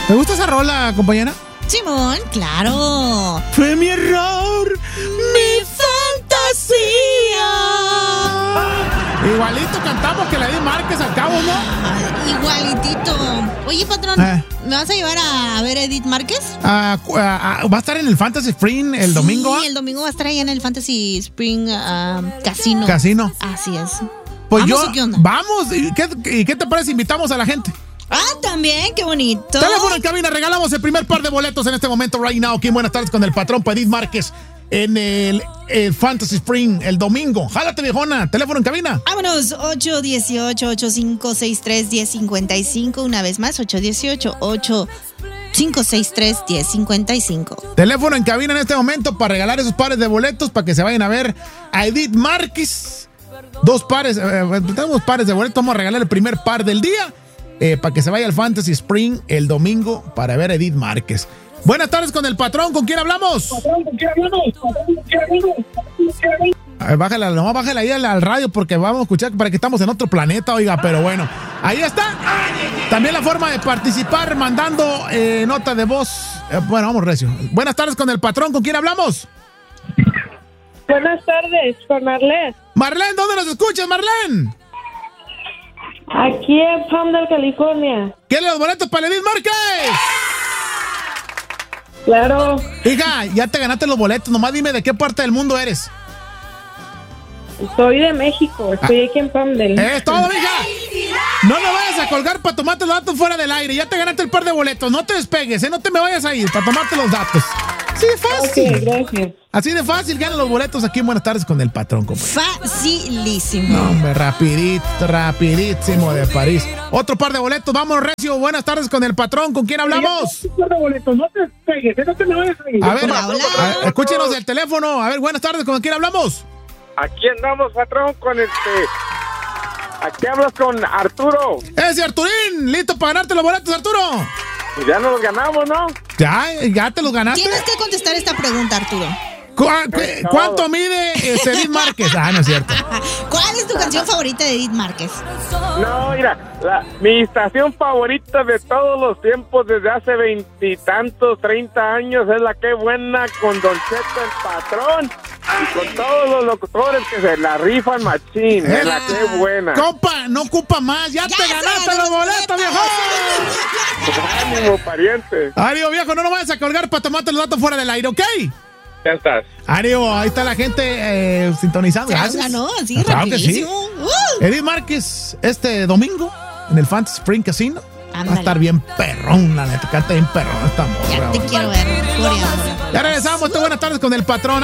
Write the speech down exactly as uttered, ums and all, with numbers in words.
¿Te gusta esa rola, compañera? Simón, claro. Fue mi error, mi fantasía. Igualito cantamos que la Edith Márquez al cabo, ¿no? Ay, igualitito. Oye, patrón, eh. ¿me vas a llevar a ver a Edith Márquez? Uh, uh, uh, ¿Va a estar en el Fantasy Spring el sí, domingo? Sí, el domingo va a estar ahí en el Fantasy Spring uh, Casino. Casino. Así es. Pues ¿Vamos yo, o qué onda? Vamos. ¿Y qué, ¿Y qué te parece? Invitamos a la gente. Ah, también, qué bonito. Teléfono en cabina, regalamos el primer par de boletos en este momento, right now. Aquí, buenas tardes con el patrón Edith Márquez en el, el Fantasy Spring el domingo. Jálate, viejona. Teléfono en cabina. Vámonos, ocho uno ocho, ocho cinco seis tres, uno cero cinco cinco. Una vez más, ocho uno ocho, ocho cinco seis tres, uno cero cinco cinco. Teléfono en cabina en este momento para regalar esos pares de boletos para que se vayan a ver a Edith Márquez. Dos pares, eh, tenemos pares de boletos. Vamos a regalar el primer par del día. Eh, para que se vaya al Fantasy Spring el domingo para ver a Edith Márquez. Buenas tardes con el patrón, ¿con quién hablamos? Patrón, ¿con quién hablamos? Patrón, ¿con quién hablamos? A ver, bájala, no, bájala ahí al, al radio porque vamos a escuchar para que estamos en otro planeta, oiga, pero bueno, ahí está. También la forma de participar mandando eh, nota de voz. Eh, bueno, vamos recio. Buenas tardes con el patrón, ¿con quién hablamos? Buenas tardes, con Marlene. Marlene, ¿dónde nos escuchas, Marlene? Aquí en Palmdale, California. ¿Quieres los boletos para Edith Márquez? Claro. Hija, ya te ganaste los boletos, nomás dime de qué parte del mundo eres. Soy de México, estoy ah. aquí en Palmdale. ¡Es todo, hija! No me vayas a colgar para tomarte los datos fuera del aire. Ya te ganaste el par de boletos, no te despegues, ¿eh? No te me vayas a ir para tomarte los datos. Así de fácil. Ok, gracias. Así de fácil, gana los boletos aquí en Buenas Tardes con el patrón. Facilísimo. No, hombre, rapidito, rapidísimo de París. Otro par de boletos, vamos, recio. Buenas tardes con el patrón, ¿con quién hablamos? Un par de boletos, no te despegues, no te me vayas a ir. A ver, a, escúchenos del teléfono. A ver, buenas tardes, ¿con quién hablamos? Aquí andamos, patrón, con este... Aquí hablas con Arturo. ¡Ese Arturín! ¿Listo para ganarte los boletos, Arturo? Pues ya nos los ganamos, ¿no? Ya, ya te los ganaste. Tienes que contestar esta pregunta, Arturo. ¿Cu cu ¿Cuánto mide este Edith Márquez? Ah, no es cierto. ¿Cuál es tu canción favorita de Edith Márquez? No, mira, la, mi estación favorita de todos los tiempos desde hace veintitantos, treinta años es la que buena con Don Cheto el patrón y con todos los locutores que se la rifan machín. Es la que buena. Compa, no ocupa más, ya, ya te ganaste los boletos, viejo. Ánimo, pariente. Ánimo, viejo, no nos vayas a colgar para tomarte los datos fuera del aire, ¿ok? Ya estás. Ánimo, ahí está la gente eh, sintonizando. Gracias. Ganó, sí, claro rapidísimo. Que sí. Uh. Edith Márquez, este domingo, en el Fantasy Spring Casino. Ándale. Va a estar bien perrón, la neta, canta bien perrón esta morra. Ya te quiero ver, Gloria. Ya regresamos, buenas tardes con el patrón.